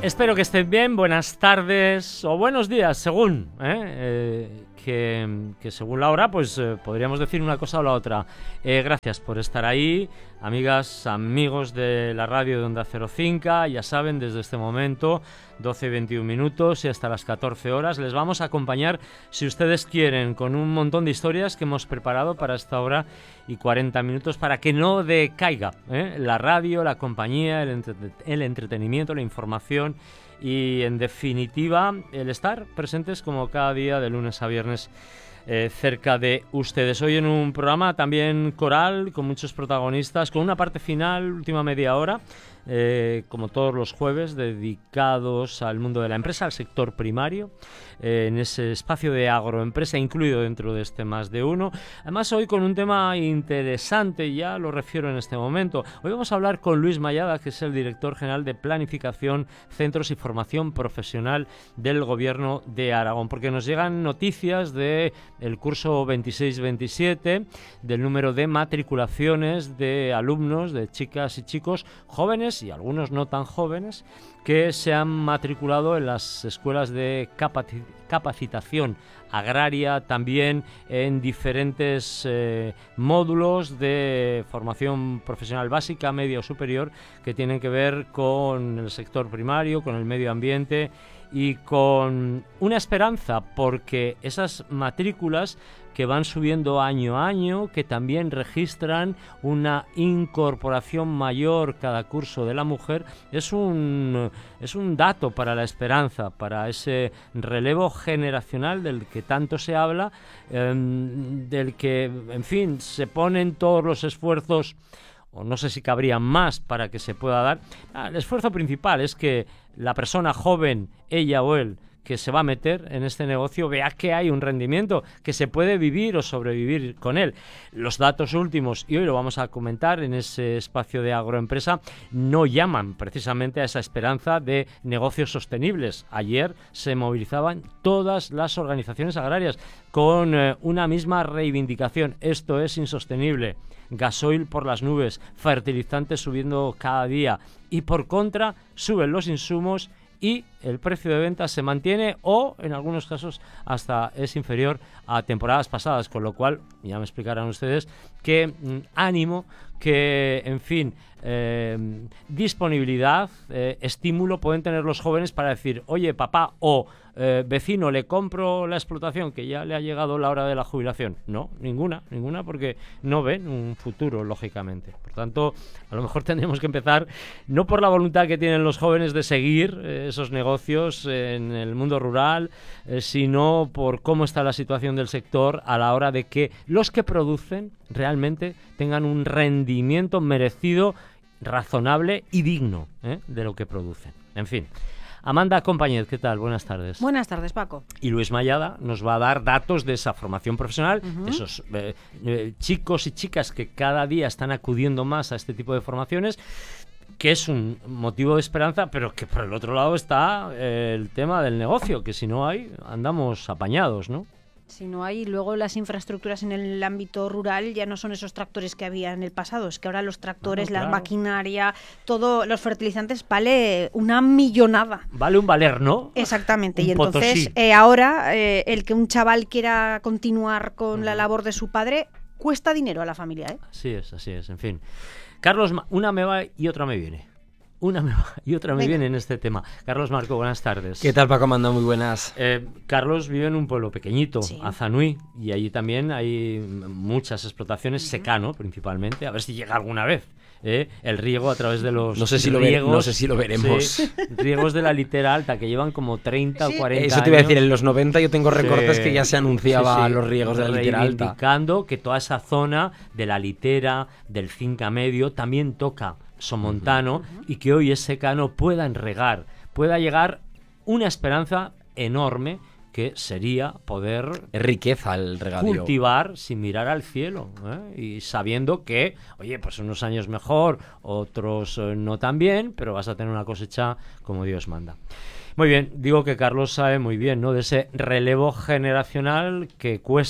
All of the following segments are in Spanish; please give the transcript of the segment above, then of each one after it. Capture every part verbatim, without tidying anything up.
Espero que estén bien, buenas tardes o buenos días, según, ¿eh? Eh, que, que según la hora, pues eh, podríamos decir una cosa o la otra. Eh, gracias por estar ahí, amigas, amigos de la radio de Onda Cero Cinca. Ya saben, desde este momento, doce y veintiún minutos y hasta las catorce horas, les vamos a acompañar, si ustedes quieren, con un montón de historias que hemos preparado para esta hora y cuarenta minutos, para que no decaiga, ¿eh? la radio, la compañía, el, entre- el entretenimiento, la información y, en definitiva, el estar presentes como cada día de lunes a viernes eh, cerca de ustedes. Hoy en un programa también coral, con muchos protagonistas, con una parte final, última media hora, eh, como todos los jueves, dedicados al mundo de la empresa, al sector primario, eh, en ese espacio de agroempresa incluido dentro de este Más de Uno. Además, hoy con un tema interesante, ya lo refiero en este momento. Hoy vamos a hablar con Luis Mayada, que es el director general de Planificación, Centros y Formación Profesional del Gobierno de Aragón, porque nos llegan noticias de el curso veintiséis veintisiete, del número de matriculaciones de alumnos, de chicas y chicos jóvenes y algunos no tan jóvenes, que se han matriculado en las escuelas de capaci- capacitación agraria, también en diferentes eh, módulos de formación profesional básica, media o superior, que tienen que ver con el sector primario, con el medio ambiente y con una esperanza, porque esas matrículas que van subiendo año a año, que también registran una incorporación mayor cada curso de la mujer, es un, es un dato para la esperanza, para ese relevo generacional del que tanto se habla, eh, del que, en fin, se ponen todos los esfuerzos, o no sé si cabrían más para que se pueda dar. Ah, el esfuerzo principal es que la persona joven, ella o él, que se va a meter en este negocio, vea que hay un rendimiento, que se puede vivir o sobrevivir con él. Los datos últimos, y hoy lo vamos a comentar en ese espacio de agroempresa, no llaman precisamente a esa esperanza de negocios sostenibles. Ayer se movilizaban todas las organizaciones agrarias con eh, una misma reivindicación: esto es insostenible. Gasoil por las nubes, fertilizantes subiendo cada día, y por contra suben los insumos y el precio de venta se mantiene o en algunos casos hasta es inferior a temporadas pasadas, con lo cual ya me explicarán ustedes qué mm, ánimo, que en fin, eh, disponibilidad, eh, estímulo pueden tener los jóvenes para decir: oye, papá o eh, vecino, le compro la explotación, que ya le ha llegado la hora de la jubilación. No, ninguna, ninguna, porque no ven un futuro, lógicamente. Por tanto, a lo mejor tendríamos que empezar no por la voluntad que tienen los jóvenes de seguir eh, esos negocios en el mundo rural, eh, sino por cómo está la situación del sector a la hora de que los que producen realmente tengan un rendimiento merecido, razonable y digno, ¿eh? de lo que producen. En fin. Amanda Compañez, ¿qué tal? Buenas tardes. Buenas tardes, Paco. Y Luis Mayada nos va a dar datos de esa formación profesional, Uh-huh. esos eh, eh, chicos y chicas que cada día están acudiendo más a este tipo de formaciones, que es un motivo de esperanza, pero que por el otro lado está eh, el tema del negocio, que si no hay, andamos apañados, ¿no? Si no hay, luego las infraestructuras en el ámbito rural ya no son esos tractores que había en el pasado, es que ahora los tractores, Bueno, la claro. maquinaria, todo, los fertilizantes vale una millonada. Vale un valer, ¿no? Exactamente, Un y entonces Potosí. eh, ahora eh, el que un chaval quiera continuar con la labor de su padre cuesta dinero a la familia, ¿eh? Así es, así es, en fin. Carlos, Ma- una me va y otra me viene. Una me va y otra me Venga. viene en este tema. Carlos Marco, buenas tardes. ¿Qué tal, Paco? Manda muy buenas. Eh, Carlos vive en un pueblo pequeñito, Sí. Azanui, y allí también hay m- muchas explotaciones, secano principalmente, a ver si llega alguna vez. ¿eh? El riego a través de los No sé si lo ve- riegos, no sé si lo veremos. sí, riegos de la litera alta, que llevan como treinta Sí. o cuarenta Eso te iba a años. decir, en los noventa yo tengo recortes Sí, que ya se anunciaba sí, sí, los riegos de la litera alta. reivindicando que toda esa zona de la litera, del Cinca Medio, también toca Somontano, uh-huh. y que hoy ese cano puedan regar, pueda llegar una esperanza enorme, que sería poder Es riqueza el regadío. cultivar sin mirar al cielo, ¿eh? Y sabiendo que, oye, pues unos años mejor, otros eh, no tan bien, pero vas a tener una cosecha como Dios manda. Muy bien, digo que Carlos sabe muy bien, ¿no?, de ese relevo generacional que cuesta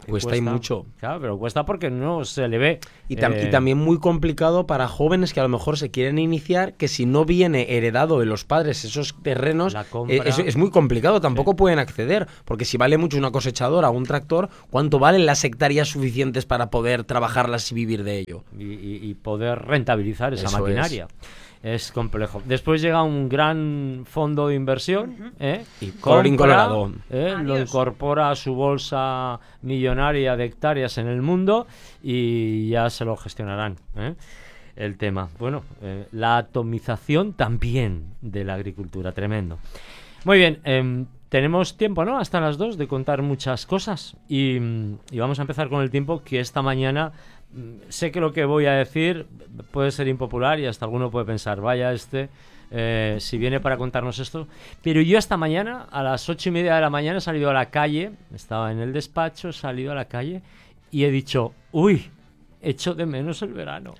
que Cuesta y mucho. Claro, pero cuesta porque no se le ve. Y, tam eh, y también muy complicado para jóvenes que a lo mejor se quieren iniciar, que si no viene heredado de los padres esos terrenos, La compra. eh, es, es muy complicado, tampoco Sí. pueden acceder, porque si vale mucho una cosechadora o un tractor, ¿cuánto valen las hectáreas suficientes para poder trabajarlas y vivir de ello? y, y- y poder rentabilizar esa Eso maquinaria. Es. complejo. Después llega un gran fondo de inversión, ¿eh? Y colorín Compra, colorado. ¿eh? Lo Adiós. incorpora a su bolsa millonaria de hectáreas en el mundo y ya se lo gestionarán, ¿eh? El tema. Bueno, eh, la atomización también de la agricultura, tremendo. Muy bien, em, tenemos tiempo, ¿no? Hasta las dos de contar muchas cosas y, y vamos a empezar con el tiempo que esta mañana mm, sé que lo que voy a decir puede ser impopular y hasta alguno puede pensar, vaya este, eh, si viene para contarnos esto, pero yo esta mañana a las ocho y media de la mañana he salido a la calle, estaba en el despacho, he salido a la calle y he dicho, uy, echo de menos el verano.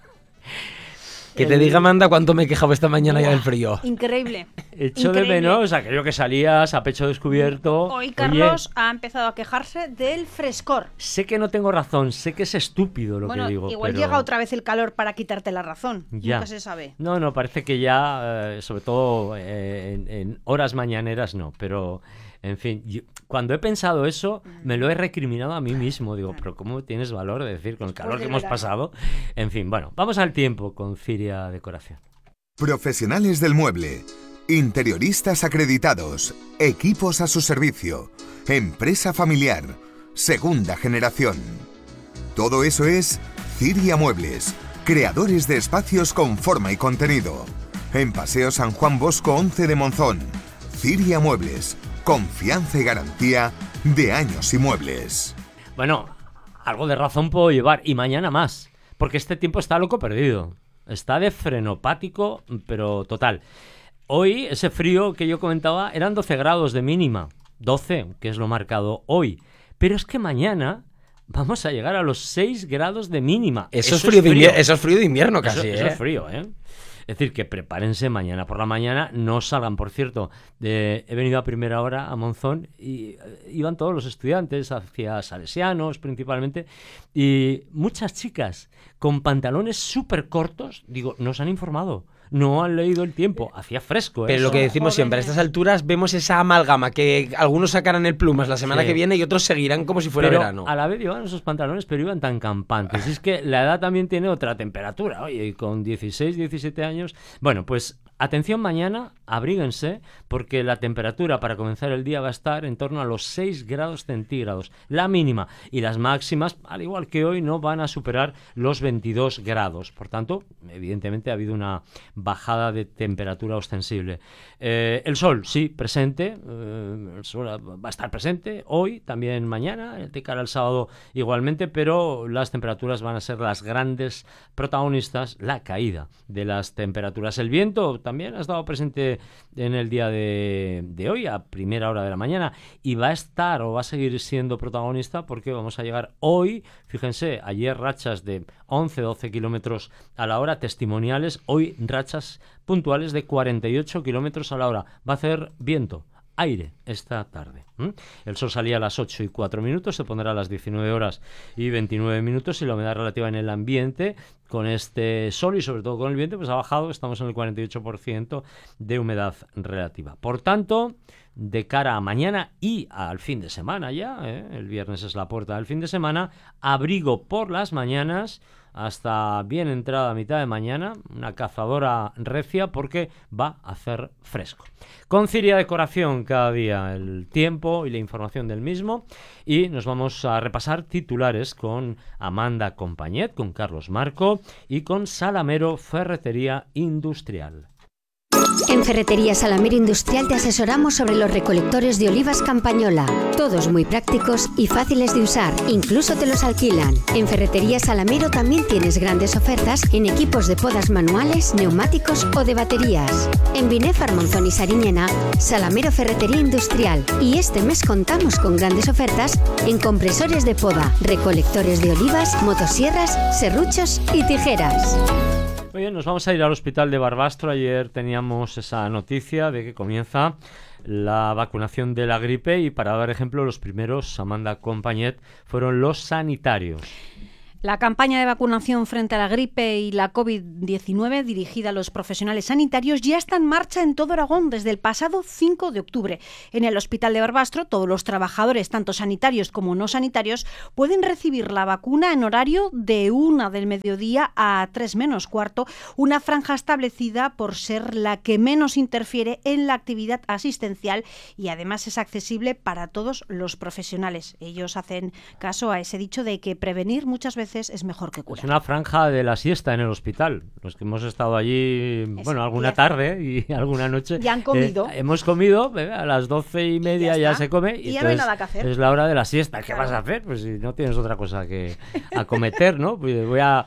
Que te El- diga, Amanda, cuánto me he quejado esta mañana ya del frío. Increíble. Echo de Increíble. menos aquello que salías a pecho descubierto. Hoy Oye, Carlos ha empezado a quejarse del frescor. sé que no tengo razón, sé que es estúpido lo Bueno, que digo. igual pero llega otra vez el calor para quitarte la razón. Ya. Nunca se sabe. No, no, parece que ya, eh, sobre todo eh, en, en horas mañaneras no, pero en fin, yo- cuando he pensado eso, me lo he recriminado a mí mismo. Digo, pero ¿cómo tienes valor de decir con el calor que del hemos verano. pasado? En fin, bueno, vamos al tiempo con Ciria Decoración. Profesionales del mueble, interioristas acreditados, equipos a su servicio, empresa familiar, segunda generación. Todo eso es Ciria Muebles, creadores de espacios con forma y contenido. En Paseo San Juan Bosco once de Monzón. Ciria Muebles, confianza y garantía de años y muebles. Bueno, algo de razón puedo llevar y mañana más, porque este tiempo está loco perdido. Está de frenopático, pero total. Hoy, ese frío que yo comentaba, eran doce grados de mínima. doce, que es lo marcado hoy. Pero es que mañana vamos a llegar a los seis grados de mínima. Eso, es, frío de invier- eso es frío de invierno Eso- casi, eso ¿eh? es frío, ¿eh? Es decir, que prepárense mañana por la mañana, no salgan, por cierto. De, he venido a primera hora a Monzón y eh, iban todos los estudiantes hacia salesianos principalmente y muchas chicas con pantalones súper cortos, digo, no se han informado, no han leído el tiempo, hacía fresco, ¿eh? Pero lo que Son decimos siempre, a jóvenes. estas alturas vemos esa amalgama que algunos sacarán el plumas la semana Sí. que viene y otros seguirán como si fuera Pero verano. a la vez llevan esos pantalones, pero iban tan campantes. Y es que la edad también tiene otra temperatura. Oye, y con dieciséis, diecisiete años. Bueno, pues atención mañana, abríguense, porque la temperatura para comenzar el día va a estar en torno a los seis grados centígrados, la mínima. Y las máximas, al igual que hoy, no van a superar los veintidós grados. Por tanto, evidentemente ha habido una bajada de temperatura ostensible. Eh, el sol, sí, presente. eh, el sol va a estar presente hoy, también mañana, de cara al sábado igualmente, pero las temperaturas van a ser las grandes protagonistas, la caída de las temperaturas. El viento también ha estado presente en el día de, de hoy, a primera hora de la mañana, y va a estar o va a seguir siendo protagonista porque vamos a llegar hoy, fíjense, ayer rachas de once, doce kilómetros a la hora testimoniales, hoy rachas puntuales de cuarenta y ocho kilómetros a la hora. Va a hacer viento, aire esta tarde. ¿m? El sol salía a las ocho y cuatro minutos, se pondrá a las diecinueve horas y veintinueve minutos y la humedad relativa en el ambiente con este sol y sobre todo con el viento pues ha bajado, estamos en el cuarenta y ocho por ciento de humedad relativa. Por tanto, de cara a mañana y al fin de semana ya, ¿eh? El viernes es la puerta del fin de semana, abrigo por las mañanas hasta bien entrada a mitad de mañana, una cazadora recia porque va a hacer fresco. Con Ciria Decoración cada día el tiempo y la información del mismo y nos vamos a repasar titulares con Amanda Compañet, con Carlos Marco y con Salamero Ferretería Industrial. En Ferretería Salamero Industrial te asesoramos sobre los recolectores de olivas Campañola. Todos muy prácticos y fáciles de usar, incluso te los alquilan. En Ferretería Salamero también tienes grandes ofertas en equipos de podas manuales, neumáticos o de baterías. En Binefar, Monzón y Sariñena, Salamero Ferretería Industrial. Y este mes contamos con grandes ofertas en compresores de poda, recolectores de olivas, motosierras, serruchos y tijeras. Muy bien, nos vamos a ir al hospital de Barbastro. Ayer teníamos esa noticia de que comienza la vacunación de la gripe y, para dar ejemplo, los primeros, Amanda Compañet, fueron los sanitarios. La campaña de vacunación frente a la gripe y la COVID diecinueve dirigida a los profesionales sanitarios ya está en marcha en todo Aragón desde el pasado cinco de octubre. En el Hospital de Barbastro, todos los trabajadores, tanto sanitarios como no sanitarios, pueden recibir la vacuna en horario de una del mediodía a tres menos cuarto, una franja establecida por ser la que menos interfiere en la actividad asistencial y además es accesible para todos los profesionales. Ellos hacen caso a ese dicho de que prevenir muchas veces es mejor que curar. Es una franja de la siesta en el hospital. Los que hemos estado allí, es bueno, alguna fiesta. tarde y alguna noche. Ya han comido. Eh, hemos comido, eh, a las doce y media ya, ya se come. Y, y ya no hay nada que hacer. Es la hora de la siesta. ¿Qué claro. vas a hacer? Pues si no tienes otra cosa que acometer, ¿no? Pues voy a...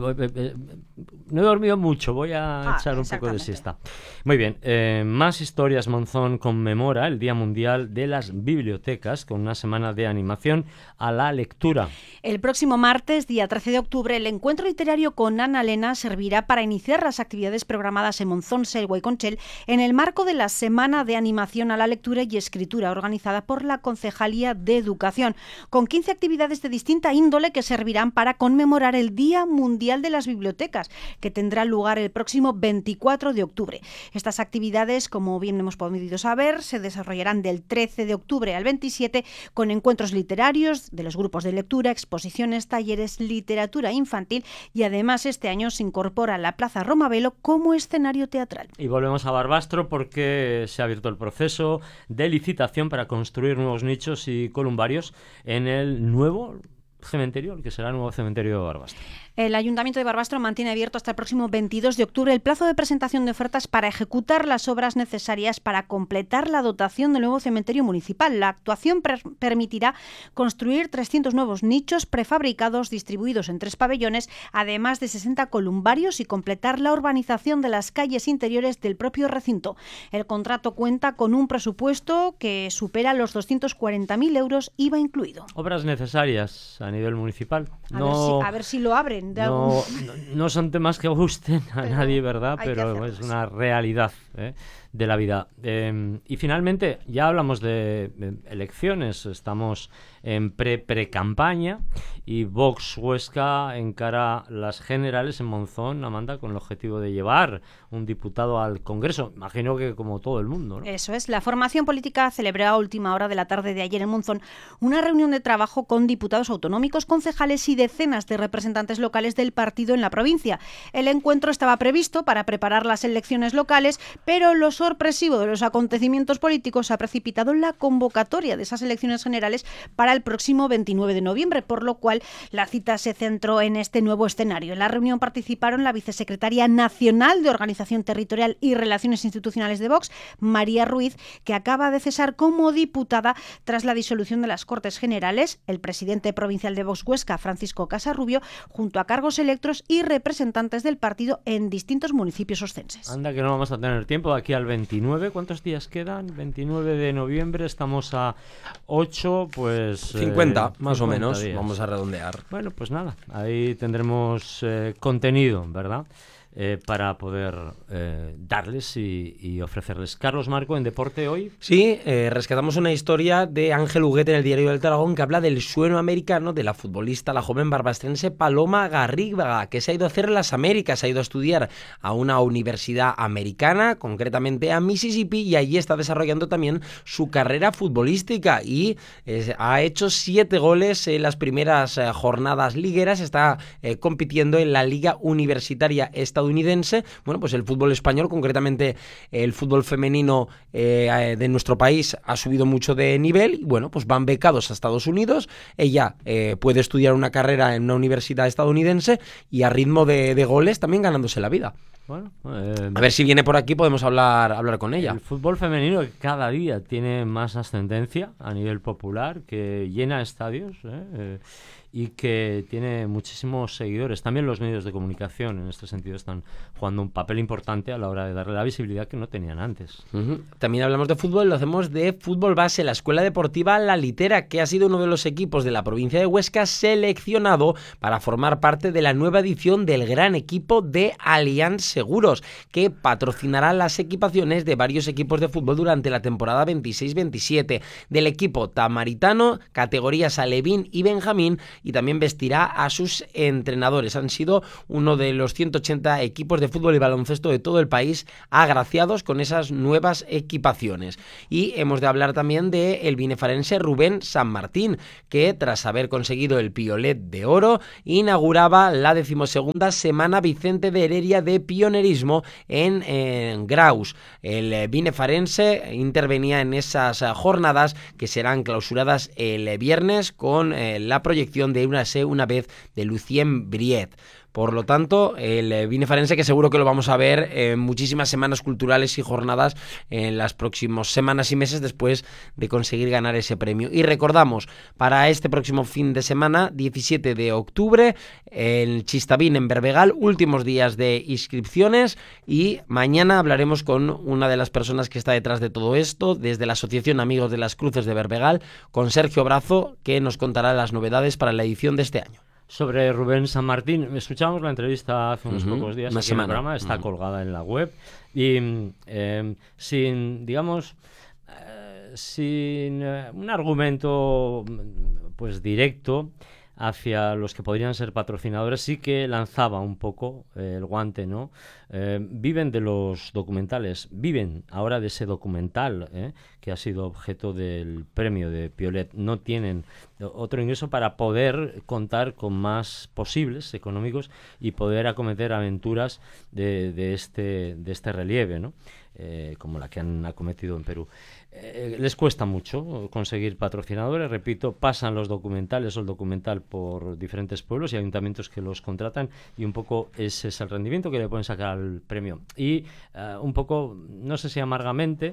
No he dormido mucho, voy a ah, echar un poco de siesta. Muy bien, eh, más historias. Monzón conmemora el Día Mundial de las Bibliotecas con una semana de animación a la lectura. El próximo martes, día trece de octubre, el encuentro literario con Ana Elena servirá para iniciar las actividades programadas en Monzón, Selva y Conchel en el marco de la Semana de Animación a la Lectura y Escritura organizada por la Concejalía de Educación, con quince actividades de distinta índole que servirán para conmemorar el Día Mundial de las Bibliotecas, que tendrá lugar el próximo veinticuatro de octubre. Estas actividades, como bien hemos podido saber, se desarrollarán del trece de octubre al veintisiete con encuentros literarios de los grupos de lectura, exposiciones, talleres, literatura infantil y además este año se incorpora la Plaza Romavelo como escenario teatral. Y volvemos a Barbastro porque se ha abierto el proceso de licitación para construir nuevos nichos y columbarios en el nuevo cementerio, el que será el nuevo cementerio de Barbastro. El Ayuntamiento de Barbastro mantiene abierto hasta el próximo veintidós de octubre el plazo de presentación de ofertas para ejecutar las obras necesarias para completar la dotación del nuevo cementerio municipal. La actuación per- permitirá construir trescientos nuevos nichos prefabricados distribuidos en tres pabellones, además de sesenta columbarios y completar la urbanización de las calles interiores del propio recinto. El contrato cuenta con un presupuesto que supera los doscientos cuarenta mil euros, I V A incluido. Obras necesarias a nivel municipal. A, no... ver, si, a ver si lo abren. No, no, no son temas que gusten a pero nadie, ¿verdad? Pero es una realidad, ¿eh? de la vida. Eh, y finalmente, ya hablamos de, de elecciones, estamos en pre-pre-campaña y Vox Huesca encara las generales en Monzón, Amanda, con el objetivo de llevar un diputado al Congreso. Imagino que como todo el mundo, ¿no? Eso es. La formación política celebró a última hora de la tarde de ayer en Monzón una reunión de trabajo con diputados autonómicos, concejales y decenas de representantes locales del partido en la provincia. El encuentro estaba previsto para preparar las elecciones locales, pero lo sorpresivo de los acontecimientos políticos ha precipitado la convocatoria de esas elecciones generales para el próximo veintinueve de noviembre, por lo cual la cita se centró en este nuevo escenario. En la reunión participaron la vicesecretaria nacional de Organización Territorial y Relaciones Institucionales de Vox, María Ruiz, que acaba de cesar como diputada tras la disolución de las Cortes Generales, el presidente provincial de Vox Huesca, Francisco Casarrubio, junto a cargos electos y representantes del partido en distintos municipios oscenses. Anda que no vamos a tener tiempo de aquí al veintinueve. ¿Cuántos días quedan? veintinueve de noviembre, estamos a ocho, pues... cincuenta, eh, más o menos, días. Vamos a redondear. Bueno, pues nada, ahí tendremos eh, contenido, ¿verdad? Eh, para poder eh, darles y, y ofrecerles. Carlos Marco, en Deporte hoy. Sí, eh, rescatamos una historia de Ángel Huguete en el Diario del Aragón que habla del sueño americano de la futbolista, la joven barbastrense Paloma Garriga, que se ha ido a hacer las Américas, se ha ido a estudiar a una universidad americana, concretamente a Mississippi, y allí está desarrollando también su carrera futbolística y eh, ha hecho siete goles en las primeras eh, jornadas ligueras, está eh, compitiendo en la Liga Universitaria Estadounidense. Bueno, pues el fútbol español, concretamente el fútbol femenino eh, de nuestro país, ha subido mucho de nivel y bueno, pues van becados a Estados Unidos. Ella eh, puede estudiar una carrera en una universidad estadounidense y a ritmo de, de goles también ganándose la vida. Bueno, eh, a ver si viene por aquí, podemos hablar, hablar con ella. El fútbol femenino que cada día tiene más ascendencia a nivel popular, que llena estadios, ¿eh? Eh, y que tiene muchísimos seguidores. También los medios de comunicación en este sentido están jugando un papel importante a la hora de darle la visibilidad que no tenían antes. Uh-huh. También hablamos de fútbol, lo hacemos de fútbol base, la Escuela Deportiva La Litera, que ha sido uno de los equipos de la provincia de Huesca seleccionado para formar parte de la nueva edición del gran equipo de Allianz Seguros, que patrocinará las equipaciones de varios equipos de fútbol durante la temporada veintiséis veintisiete. Del equipo tamaritano, categorías Alevín y Benjamín, y también vestirá a sus entrenadores. Han sido uno de los ciento ochenta equipos de fútbol y baloncesto de todo el país agraciados con esas nuevas equipaciones. Y hemos de hablar también de el binefarense Rubén San Martín, que tras haber conseguido el Piolet de oro, inauguraba la decimosegunda Semana Vicente de Heredia de Pionerismo en, en Graus. El binefarense intervenía en esas jornadas que serán clausuradas el viernes con eh, la proyección de una, una vez de Lucien Briet. Por lo tanto, el binefarense, que seguro que lo vamos a ver en muchísimas semanas culturales y jornadas en las próximas semanas y meses después de conseguir ganar ese premio. Y recordamos, para este próximo fin de semana, diecisiete de octubre, el Chistavín en Berbegal, últimos días de inscripciones, y mañana hablaremos con una de las personas que está detrás de todo esto, desde la Asociación Amigos de las Cruces de Berbegal, con Sergio Brazo, que nos contará las novedades para la edición de este año. Sobre Rubén San Martín, escuchábamos la entrevista hace unos uh-huh. pocos días Una aquí semana. en el programa, está uh-huh. colgada en la web, y eh, sin, digamos, eh, sin eh, un argumento pues directo hacia los que podrían ser patrocinadores, sí que lanzaba un poco eh, el guante, ¿no? Eh, viven de los documentales, viven ahora de ese documental eh, que ha sido objeto del premio de Piolet. No tienen otro ingreso para poder contar con más posibles económicos y poder acometer aventuras de, de, este, de este relieve, ¿no? Eh, como la que han acometido en Perú. Eh, les cuesta mucho conseguir patrocinadores, repito, pasan los documentales o el documental por diferentes pueblos y ayuntamientos que los contratan, y un poco ese es el rendimiento que le pueden sacar al premio. Y uh, un poco, no sé si amargamente,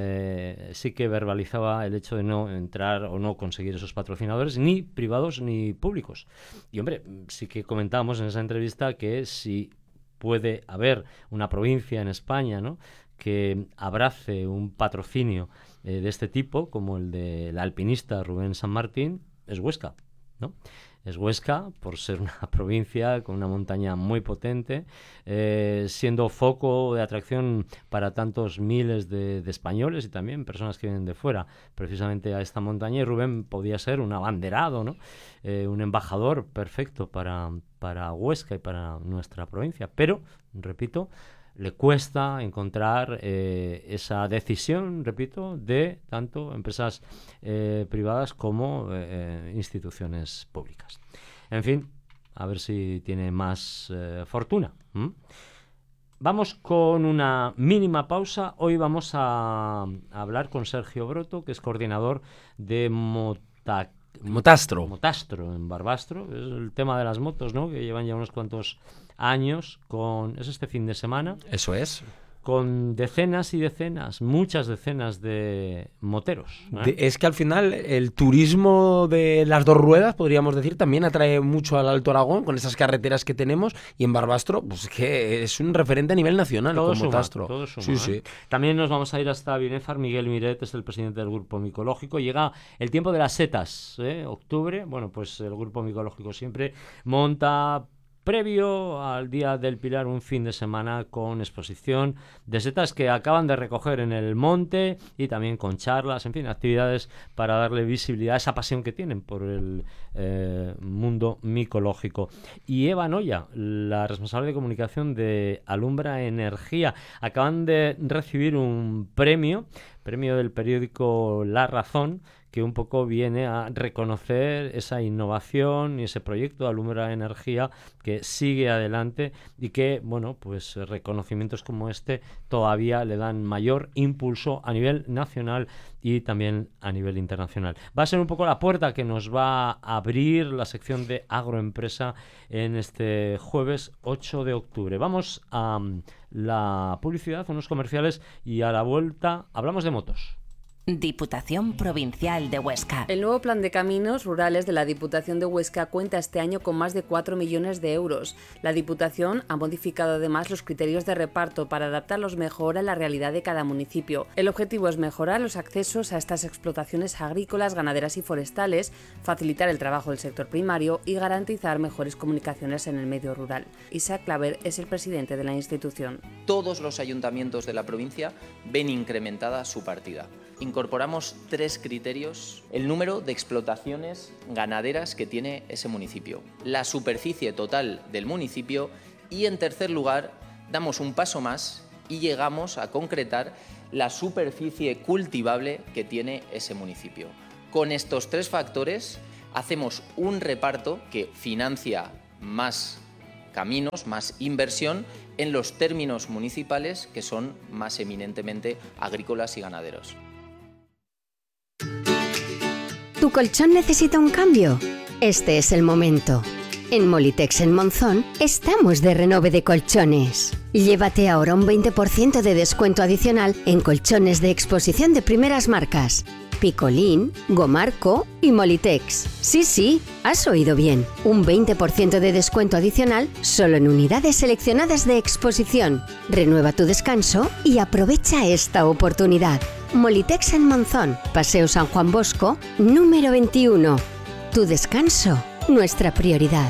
eh, sí que verbalizaba el hecho de no entrar o no conseguir esos patrocinadores, ni privados ni públicos. Y hombre, sí que comentábamos en esa entrevista que si puede haber una provincia en España, ¿no?, que abrace un patrocinio eh, de este tipo, como el del alpinista Rubén San Martín, es Huesca, ¿no? Es Huesca, por ser una provincia con una montaña muy potente, eh, siendo foco de atracción para tantos miles de, de españoles y también personas que vienen de fuera, precisamente a esta montaña. Y Rubén podía ser un abanderado, ¿no? Eh, un embajador perfecto para, para Huesca y para nuestra provincia. Pero, repito, le cuesta encontrar eh, esa decisión, repito, de tanto empresas eh, privadas como eh, instituciones públicas. En fin, a ver si tiene más eh, fortuna. ¿Mm? Vamos con una mínima pausa. Hoy vamos a, a hablar con Sergio Broto, que es coordinador de Mota, Motastro. Motastro en Barbastro. Es el tema de las motos, ¿no?, que llevan ya unos cuantos años con... Es este fin de semana. Eso es. Con decenas y decenas, muchas decenas de moteros, ¿eh? De, es que al final el turismo de las dos ruedas, podríamos decir, también atrae mucho al Alto Aragón con esas carreteras que tenemos, y en Barbastro, pues que es un referente a nivel nacional. Todo con suma, Motastro. todo suma, sí, ¿eh? sí. También nos vamos a ir hasta Binefar. Miguel Miret es el presidente del Grupo Micológico. Llega el tiempo de las setas, ¿eh? Octubre. Bueno, pues el Grupo Micológico siempre monta, previo al Día del Pilar, un fin de semana con exposición de setas que acaban de recoger en el monte, y también con charlas, en fin, actividades para darle visibilidad a esa pasión que tienen por el eh, mundo micológico. Y Eva Noya, la responsable de comunicación de Alumbra Energía, acaban de recibir un premio, premio del periódico La Razón, que un poco viene a reconocer esa innovación y ese proyecto de Alumbra Energía que sigue adelante, y que, bueno, pues reconocimientos como este todavía le dan mayor impulso a nivel nacional y también a nivel internacional. Va a ser un poco la puerta que nos va a abrir la sección de Agroempresa en este jueves ocho de octubre. Vamos a la publicidad, unos comerciales, y a la vuelta hablamos de motos. Diputación Provincial de Huesca. El nuevo plan de caminos rurales de la Diputación de Huesca cuenta este año con más de cuatro millones de euros. La Diputación ha modificado además los criterios de reparto para adaptarlos mejor a la realidad de cada municipio. El objetivo es mejorar los accesos a estas explotaciones agrícolas, ganaderas y forestales, facilitar el trabajo del sector primario y garantizar mejores comunicaciones en el medio rural. Isaac Claver es el presidente de la institución. Todos los ayuntamientos de la provincia ven incrementada su partida. Incorporamos tres criterios: el número de explotaciones ganaderas que tiene ese municipio, la superficie total del municipio y, en tercer lugar, damos un paso más y llegamos a concretar la superficie cultivable que tiene ese municipio. Con estos tres factores hacemos un reparto que financia más caminos, más inversión en los términos municipales que son más eminentemente agrícolas y ganaderos. ¿Tu colchón necesita un cambio? Este es el momento. En Molitex en Monzón estamos de renove de colchones. Llévate ahora un veinte por ciento de descuento adicional en colchones de exposición de primeras marcas: Picolín, Gomarco y Molitex. Sí, sí, has oído bien. Un veinte por ciento de descuento adicional solo en unidades seleccionadas de exposición. Renueva tu descanso y aprovecha esta oportunidad. Molitex en Monzón, Paseo San Juan Bosco, número veintiuno. Tu descanso, nuestra prioridad.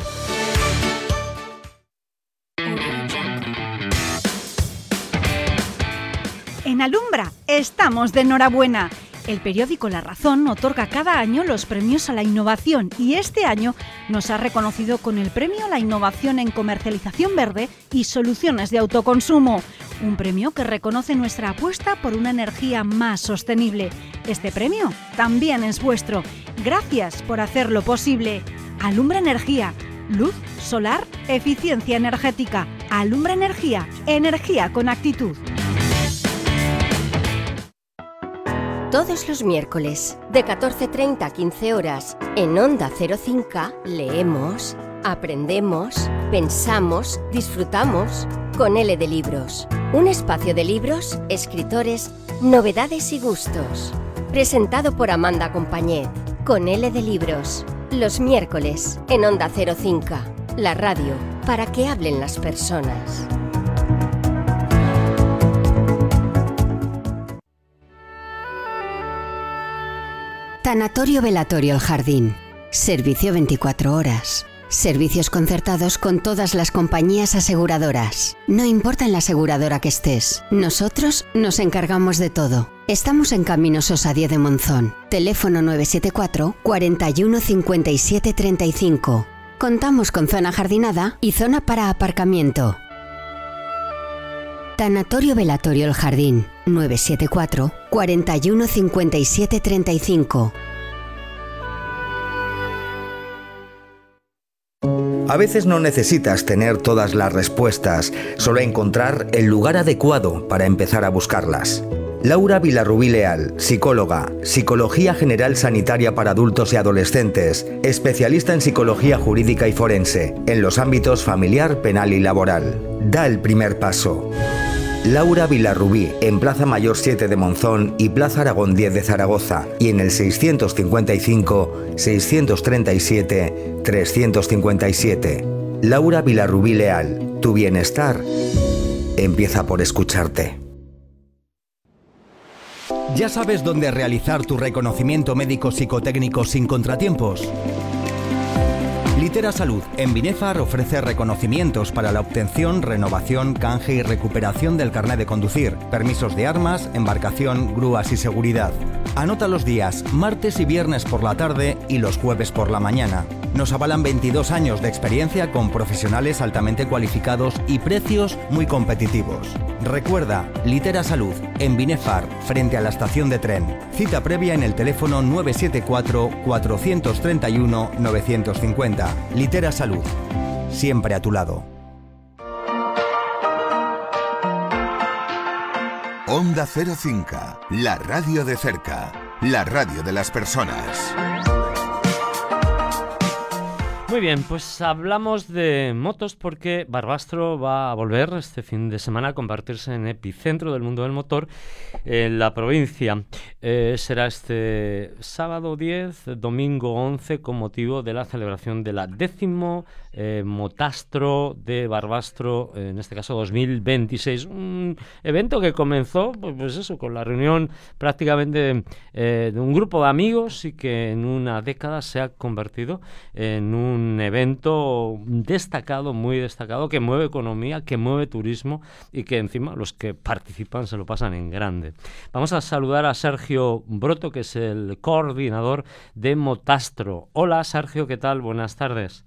En Alumbra estamos de enhorabuena. El periódico La Razón otorga cada año los premios a la innovación y este año nos ha reconocido con el premio a la innovación en comercialización verde y soluciones de autoconsumo. Un premio que reconoce nuestra apuesta por una energía más sostenible. Este premio también es vuestro. Gracias por hacerlo posible. Alumbra Energía. Luz, solar, eficiencia energética. Alumbra Energía. Energía con actitud. Todos los miércoles, de catorce treinta a quince horas, en Onda cero cinco, leemos, aprendemos, pensamos, disfrutamos con L de Libros. Un espacio de libros, escritores, novedades y gustos. Presentado por Amanda Compañet, con L de Libros. Los miércoles, en Onda cero cinco, la radio, para que hablen las personas. Tanatorio Velatorio El Jardín. Servicio veinticuatro horas. Servicios concertados con todas las compañías aseguradoras. No importa en la aseguradora que estés, nosotros nos encargamos de todo. Estamos en Camino Sosa diez de Monzón. Teléfono nueve siete cuatro, cuarenta y uno, cincuenta y siete, treinta y cinco. Contamos con zona jardinada y zona para aparcamiento. Tanatorio Velatorio El Jardín. nueve siete cuatro, cuarenta y uno, cincuenta y siete, treinta y cinco. A veces no necesitas tener todas las respuestas, solo encontrar el lugar adecuado para empezar a buscarlas. Laura Vilarrubí Leal, psicóloga, Psicología General Sanitaria para adultos y adolescentes, especialista en psicología jurídica y forense, en los ámbitos familiar, penal y laboral. Da el primer paso. Laura Vilarrubí, en Plaza Mayor siete de Monzón y Plaza Aragón diez de Zaragoza, y en el seiscientos cincuenta y cinco, seiscientos treinta y siete, trescientos cincuenta y siete. Laura Vilarrubí Leal, tu bienestar empieza por escucharte. ¿Ya sabes dónde realizar tu reconocimiento médico psicotécnico sin contratiempos? Litera Salud en Binefar ofrece reconocimientos para la obtención, renovación, canje y recuperación del carnet de conducir, permisos de armas, embarcación, grúas y seguridad. Anota los días, martes y viernes por la tarde y los jueves por la mañana. Nos avalan veintidós años de experiencia con profesionales altamente cualificados y precios muy competitivos. Recuerda, Litera Salud en Binefar, frente a la estación de tren. Cita previa en el teléfono nueve siete cuatro, cuatro tres uno, nueve cinco cero. Litera Salud, siempre a tu lado. Onda cero cinco, la radio de cerca, la radio de las personas. Muy bien, pues hablamos de motos porque Barbastro va a volver este fin de semana a convertirse en epicentro del mundo del motor en la provincia. Eh, será este sábado diez, domingo once, con motivo de la celebración de la décimo eh, Motastro de Barbastro, en este caso dos mil veintiséis. Un evento que comenzó, pues, pues eso, con la reunión prácticamente eh, de un grupo de amigos y que en una década se ha convertido en un un evento destacado, muy destacado, que mueve economía, que mueve turismo y que encima los que participan se lo pasan en grande. Vamos a saludar a Sergio Broto, que es el coordinador de Motastro. Hola Sergio, ¿qué tal? Buenas tardes.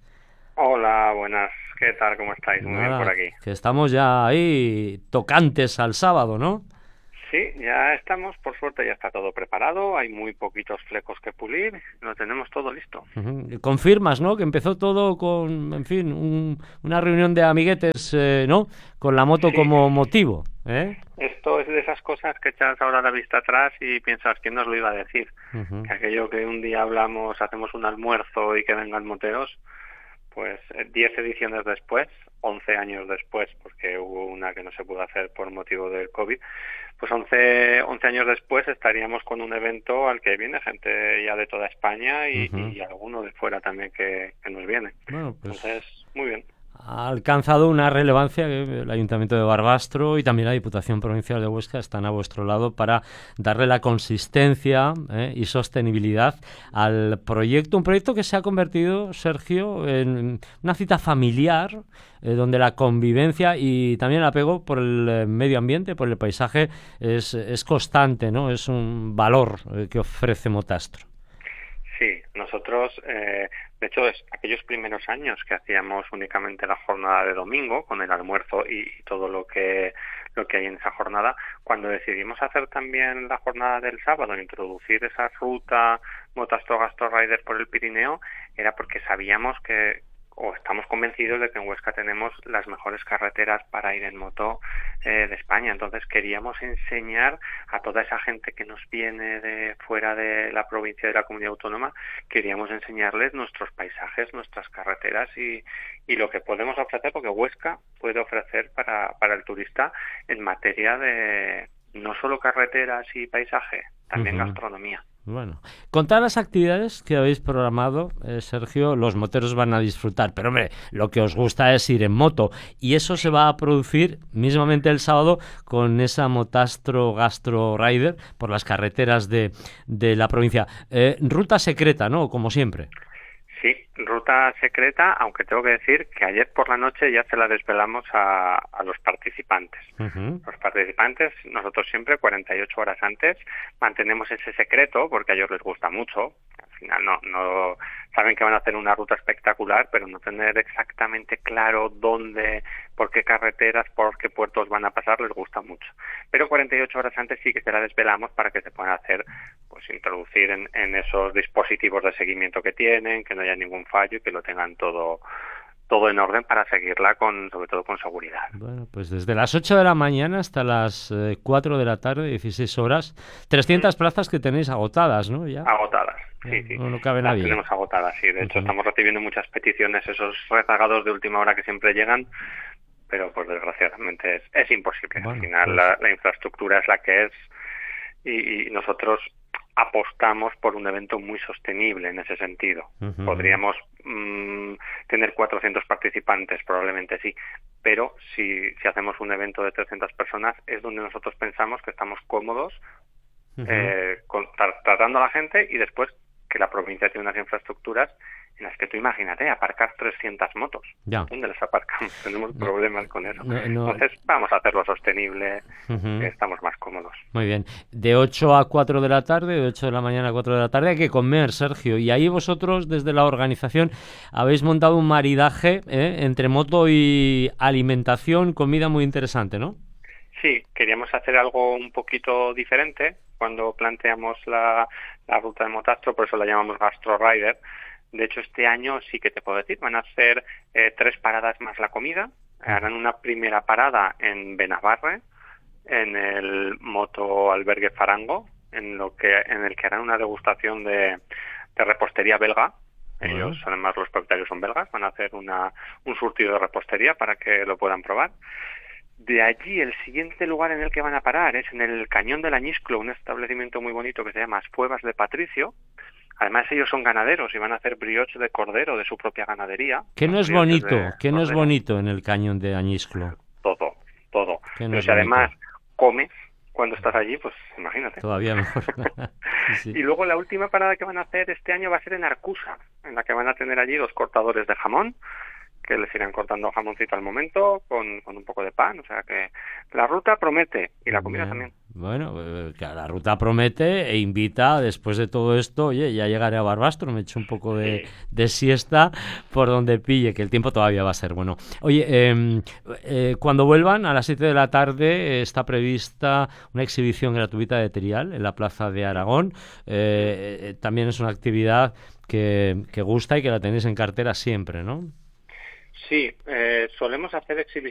Hola, buenas. ¿Qué tal? ¿Cómo estáis? Muy Nada, bien por aquí. Que estamos ya ahí tocantes al sábado, ¿no? Sí, ya estamos, por suerte ya está todo preparado, hay muy poquitos flecos que pulir, lo tenemos todo listo. Uh-huh. Confirmas, ¿no? Que empezó todo con, en fin, un, una reunión de amiguetes, eh, ¿no? Con la moto sí. como motivo, ¿eh? Esto es de esas cosas que echas ahora la vista atrás y piensas, ¿quién nos lo iba a decir? Uh-huh. Que aquello que un día hablamos, hacemos un almuerzo y que vengan moteros, pues diez ediciones después, once años después, porque hubo una que no se pudo hacer por motivo del COVID, pues once, once años después estaríamos con un evento al que viene gente ya de toda España y, uh-huh. y alguno de fuera también que, que nos viene. Bueno, pues... Entonces, muy bien. Ha alcanzado una relevancia que el Ayuntamiento de Barbastro y también la Diputación Provincial de Huesca están a vuestro lado para darle la consistencia eh, y sostenibilidad al proyecto. Un proyecto que se ha convertido, Sergio, en una cita familiar eh, donde la convivencia y también el apego por el eh, medio ambiente, por el paisaje, es, es constante, ¿no? Es un valor eh, que ofrece Motastro. Sí, nosotros, eh, de hecho, es aquellos primeros años que hacíamos únicamente la jornada de domingo, con el almuerzo y, y todo lo que lo que hay en esa jornada, cuando decidimos hacer también la jornada del sábado, introducir esa ruta Motastro Gastro Rider por el Pirineo, era porque sabíamos que, o estamos convencidos de que en Huesca tenemos las mejores carreteras para ir en moto eh, de España. Entonces queríamos enseñar a toda esa gente que nos viene de fuera de la provincia, de la comunidad autónoma, queríamos enseñarles nuestros paisajes, nuestras carreteras y, y lo que podemos ofrecer, porque Huesca puede ofrecer para, para el turista en materia de no solo carreteras y paisaje, también uh-huh. gastronomía. Bueno, con todas las actividades que habéis programado, eh, Sergio, los moteros van a disfrutar, pero hombre, lo que os gusta es ir en moto y eso se va a producir mismamente el sábado con esa Motastro Gastro Rider por las carreteras de, de la provincia. Eh, ruta secreta, ¿no? Como siempre. Sí, ruta secreta, aunque tengo que decir que ayer por la noche ya se la desvelamos a, a los participantes. Uh-huh. Los participantes, nosotros siempre cuarenta y ocho horas antes mantenemos ese secreto porque a ellos les gusta mucho. Al final no, no saben que van a hacer una ruta espectacular, pero no tener exactamente claro dónde, por qué carreteras, por qué puertos van a pasar, les gusta mucho. Pero cuarenta y ocho horas antes sí que se la desvelamos para que se puedan hacer, pues introducir en, en esos dispositivos de seguimiento que tienen, que no haya ningún fallo y que lo tengan todo todo en orden para seguirla con, sobre todo con seguridad. Bueno, pues desde las ocho de la mañana hasta las eh, cuatro de la tarde, dieciséis horas, trescientas mm. plazas que tenéis agotadas, ¿no? Ya. Agotadas, sí, ya, sí. No, no cabe Las nadie. tenemos agotadas, sí. De hecho, uh-huh. estamos recibiendo muchas peticiones, esos rezagados de última hora que siempre llegan, pero pues desgraciadamente es, es imposible. Bueno, Al final pues... la, la infraestructura es la que es y, y nosotros apostamos por un evento muy sostenible en ese sentido. Uh-huh. Podríamos mmm, tener cuatrocientos participantes, probablemente sí, pero si, si hacemos un evento de trescientas personas es donde nosotros pensamos que estamos cómodos uh-huh. eh, con, tra- tratando a la gente y después que la provincia tiene unas infraestructuras en las que tú imagínate, aparcar trescientas motos. Ya. ¿Dónde las aparcamos? Tenemos no, problemas con eso. No, no. Entonces vamos a hacerlo sostenible, uh-huh. que estamos más cómodos. Muy bien. De ocho a cuatro de la tarde, de ocho de la mañana a cuatro de la tarde, hay que comer, Sergio. Y ahí vosotros, desde la organización, habéis montado un maridaje ¿eh? entre moto y alimentación, comida muy interesante, ¿no? Sí, queríamos hacer algo un poquito diferente cuando planteamos la, la ruta de Motastro, por eso la llamamos Gastro Rider. De hecho, este año sí que te puedo decir, van a hacer eh, tres paradas más la comida. Harán una primera parada en Benavarre, en el Moto Albergue Farango, en lo que en el que harán una degustación de, de repostería belga, Ellos, Bueno. además, los propietarios son belgas, van a hacer una, un surtido de repostería para que lo puedan probar. De allí, el siguiente lugar en el que van a parar es en el Cañón del Añisclo, un establecimiento muy bonito que se llama As Cuevas de Patricio. Además, ellos son ganaderos y van a hacer brioches de cordero de su propia ganadería. ¿Qué no es Brioches bonito? de ¿Qué no es cordero. bonito en el cañón de Añisclo? Todo, todo. ¿Qué no Pero es si además bonito? comes cuando estás allí, pues imagínate. Todavía mejor. Sí, sí. Y luego la última parada que van a hacer este año va a ser en Arcusa, en la que van a tener allí los cortadores de jamón, que les irán cortando jamoncito al momento, con, con un poco de pan, o sea que la ruta promete, y la comida Bien. también. Bueno, eh, que la ruta promete e invita, después de todo esto, oye, ya llegaré a Barbastro, me echo un poco de, de siesta por donde pille, que el tiempo todavía va a ser bueno. Oye, eh, eh, cuando vuelvan a las siete de la tarde eh, está prevista una exhibición gratuita de Terial en la Plaza de Aragón. Eh, eh, también es una actividad que, que gusta y que la tenéis en cartera siempre, ¿no? Sí, eh, solemos hacer exhibiciones